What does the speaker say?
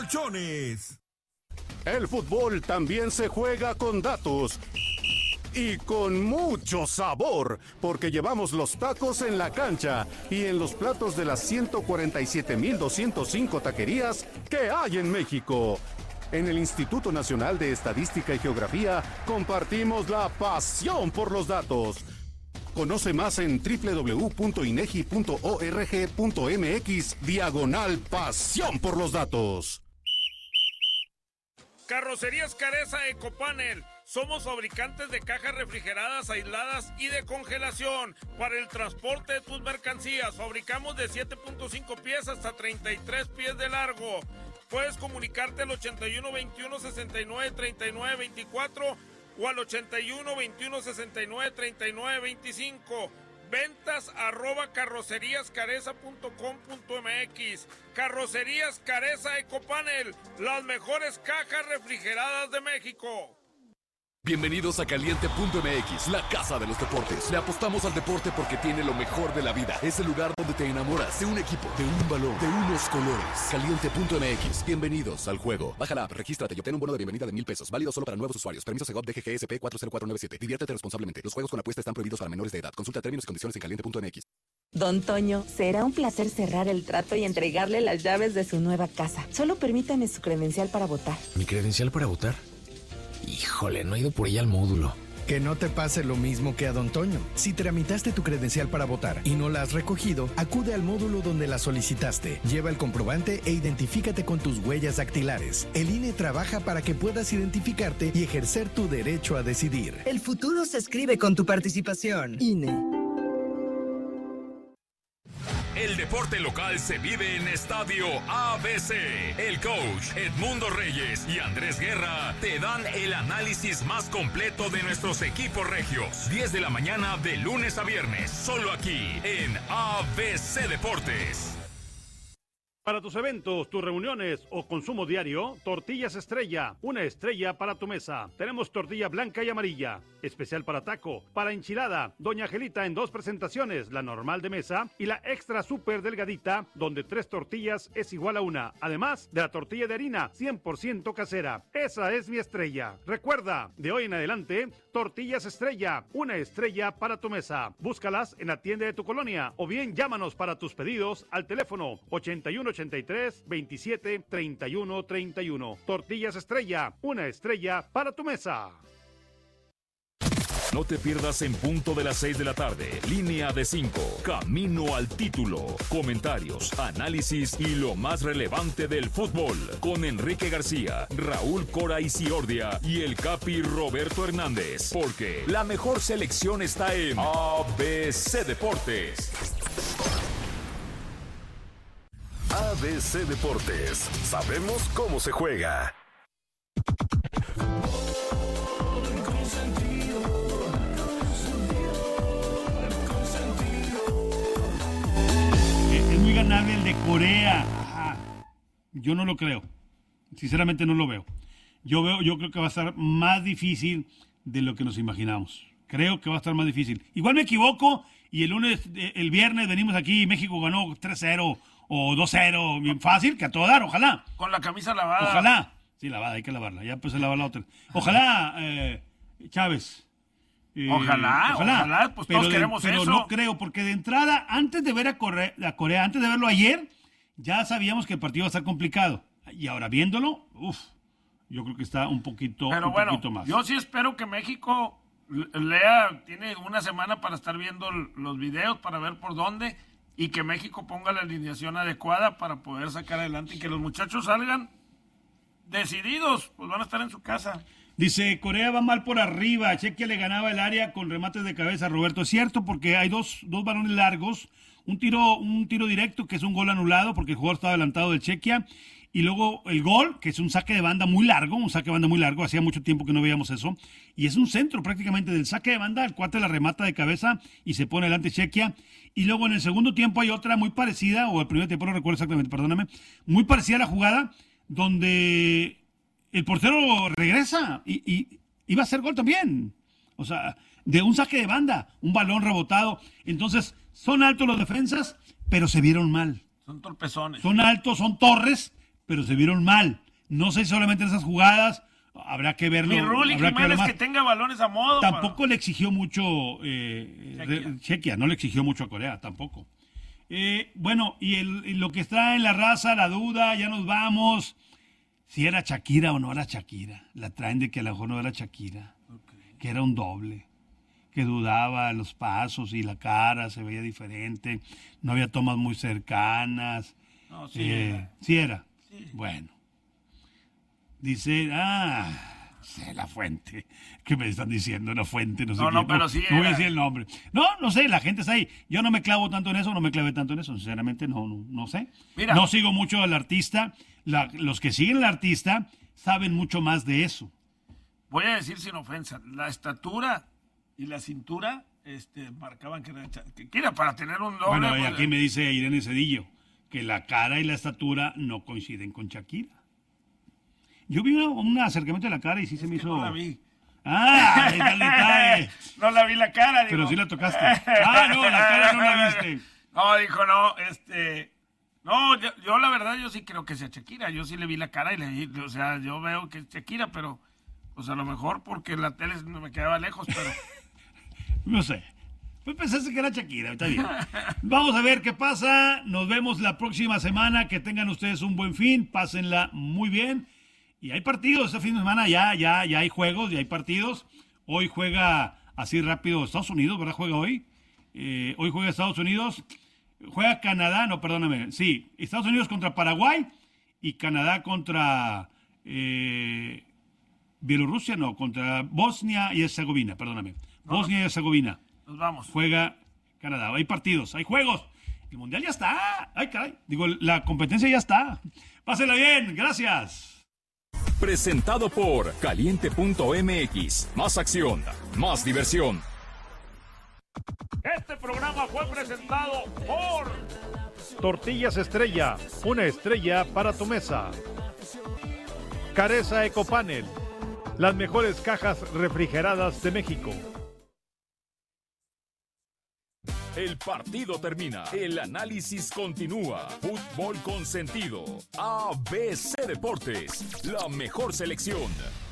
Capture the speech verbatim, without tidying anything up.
colchones. El fútbol también se juega con datos. Y con mucho sabor, porque llevamos los tacos en la cancha y en los platos de las ciento cuarenta y siete mil doscientos cinco taquerías que hay en México. En el Instituto Nacional de Estadística y Geografía compartimos la pasión por los datos. Conoce más en doble u doble u doble u punto inegi punto org punto mx diagonal pasión por los datos. Carrocerías Careza Ecopanel. Somos fabricantes de cajas refrigeradas, aisladas y de congelación para el transporte de tus mercancías. Fabricamos de siete punto cinco pies hasta treinta y tres pies de largo. Puedes comunicarte al ochenta y uno veintiuno sesenta y nueve treinta y nueve veinticuatro o al ochenta y uno veintiuno sesenta y nueve treinta y nueve veinticinco. Ventas arroba carrocerías careza punto com punto mx. Carrocerías Careza Ecopanel, las mejores cajas refrigeradas de México. Bienvenidos a Caliente punto m x, la casa de los deportes. Le apostamos al deporte porque tiene lo mejor de la vida. Es el lugar donde te enamoras de un equipo, de un balón, de unos colores. Caliente punto m x. Bienvenidos al juego. Baja la app, regístrate y obtén un bono de bienvenida de mil pesos. Válido solo para nuevos usuarios. Permiso Segov D G G S P cuatro cero cuatro nueve siete. Diviértete responsablemente. Los juegos con apuesta están prohibidos para menores de edad. Consulta términos y condiciones en caliente punto m x. Don Toño, será un placer cerrar el trato y entregarle las llaves de su nueva casa. Solo permítame su credencial para votar. ¿Mi credencial para votar? Híjole, no he ido por ella al módulo. Que no te pase lo mismo que a Don Toño. Si tramitaste tu credencial para votar y no la has recogido, acude al módulo donde la solicitaste. Lleva el comprobante e identifícate con tus huellas dactilares. El I N E trabaja para que puedas identificarte y ejercer tu derecho a decidir. El futuro se escribe con tu participación. I N E. El deporte local se vive en Estadio A B C. El coach Edmundo Reyes y Andrés Guerra te dan el análisis más completo de nuestros equipos regios. diez de la mañana de lunes a viernes, solo aquí en A B C Deportes. Para tus eventos, tus reuniones o consumo diario, Tortillas Estrella, una estrella para tu mesa. Tenemos tortilla blanca y amarilla, especial para taco, para enchilada, Doña Angelita en dos presentaciones, la normal de mesa y la extra súper delgadita, donde tres tortillas es igual a una, además de la tortilla de harina, cien por ciento casera. Esa es mi estrella. Recuerda, de hoy en adelante, Tortillas Estrella, una estrella para tu mesa. Búscalas en la tienda de tu colonia o bien llámanos para tus pedidos al teléfono ochenta y uno ochenta y tres veintisiete treinta y uno treinta y uno. Tortillas Estrella, una estrella para tu mesa. No te pierdas en punto de las seis de la tarde. Línea de cinco. Camino al título. Comentarios, análisis y lo más relevante del fútbol. Con Enrique García, Raúl Cora Isiordia y el Capi Roberto Hernández. Porque la mejor selección está en A B C Deportes. A B C Deportes. Sabemos cómo se juega. Es muy ganable el de Corea. Ajá. Yo no lo creo. Sinceramente no lo veo. Yo veo, yo creo que va a estar más difícil de lo que nos imaginamos. Creo que va a estar más difícil. Igual me equivoco y el lunes, el viernes venimos aquí y México ganó tres cero o dos cero, bien fácil, que a todo dar, ojalá. Con la camisa lavada. Ojalá. Sí, lavada, hay que lavarla. Ya pues se lava la otra. Ojalá, eh, Chávez. Eh, ojalá, ojalá, ojalá, pues todos pero queremos de, pero eso. Pero no creo, porque de entrada, antes de ver a Corea, a Corea, antes de verlo ayer, ya sabíamos que el partido iba a estar complicado. Y ahora viéndolo, uff, yo creo que está un poquito, pero un bueno, poquito más. Yo sí espero que México lea, tiene una semana para estar viendo los videos, para ver por dónde, y que México ponga la alineación adecuada para poder sacar adelante y que los muchachos salgan decididos, pues van a estar en su casa. Dice, Corea va mal por arriba, Chequia le ganaba el área con remates de cabeza, Roberto. Es cierto, porque hay dos, dos balones largos, un tiro, un tiro directo que es un gol anulado porque el jugador estaba adelantado del Chequia, y luego el gol, que es un saque de banda muy largo, un saque de banda muy largo, hacía mucho tiempo que no veíamos eso, y es un centro prácticamente del saque de banda, el cuate la remata de cabeza y se pone adelante Chequia, y luego en el segundo tiempo hay otra muy parecida, o el primer tiempo no recuerdo exactamente, perdóname, muy parecida a la jugada, donde el portero regresa y, y iba a hacer gol también. O sea, de un saque de banda, un balón rebotado. Entonces, son altos los defensas, pero se vieron mal. Son torpezones. Son altos, son torres, pero se vieron mal. No sé si solamente en esas jugadas, habrá que verlo. Mi Rulli habrá Jiménez que, que tenga balones a modo. Tampoco para... le exigió mucho eh, Chequia. Chequia, no le exigió mucho a Corea, tampoco. Eh, bueno, y, el, y lo que está en la raza, la duda, ya nos vamos. Si era Shakira o no era Shakira. La traen de que a lo mejor no era Shakira. Okay. Que era un doble. Que dudaba los pasos y la cara se veía diferente. No había tomas muy cercanas. No, sí eh, era. Sí era. Sí. Bueno. Dice, ah, sé la fuente. ¿Qué me están diciendo? Una fuente, no sé No, qué. no, pero sí no voy a era. decir el nombre. No, no sé, la gente está ahí. Yo no me clavo tanto en eso, no me clavé tanto en eso. Sinceramente, no, no, no sé. Mira. No sigo mucho al artista. La, los que siguen al artista saben mucho más de eso. Voy a decir sin ofensa, la estatura y la cintura este, marcaban que era, que era para tener un doble. Bueno, y pues, aquí me dice Irene Cedillo que la cara y la estatura no coinciden con Shakira. Yo vi un, un acercamiento de la cara y sí es se me que hizo... No la vi. Ah, ahí está el detalle. No la vi la cara, digo. Pero sí la tocaste. Ah, no, la cara no la viste. No, dijo, no, este... No, yo, yo la verdad, yo sí creo que sea Shakira. Yo sí le vi la cara y le vi, o sea, yo veo que es Shakira, pero... Pues a lo mejor porque la tele no me quedaba lejos, pero... No sé. Pues pensaste que era Shakira, está bien. Vamos a ver qué pasa. Nos vemos la próxima semana. Que tengan ustedes un buen fin. Pásenla muy bien. Y hay partidos este fin de semana. Ya, ya, ya hay juegos, ya hay partidos. Hoy juega así rápido Estados Unidos, ¿verdad? Juega hoy. Eh, hoy juega Estados Unidos. Juega Canadá, no, perdóname. Sí, Estados Unidos contra Paraguay y Canadá contra eh, Bielorrusia, no, contra Bosnia y Herzegovina, perdóname. No, Bosnia y Herzegovina. Nos vamos. Juega Canadá. Hay partidos, hay juegos. El mundial ya está. Ay, caray. Digo, la competencia ya está. Pásenla bien. Gracias. Presentado por Caliente punto M X. Más acción, más diversión. Este programa fue presentado por Tortillas Estrella, una estrella para tu mesa. Careza Ecopanel, las mejores cajas refrigeradas de México. El partido termina, el análisis continúa. Fútbol con sentido. A B C Deportes, la mejor selección.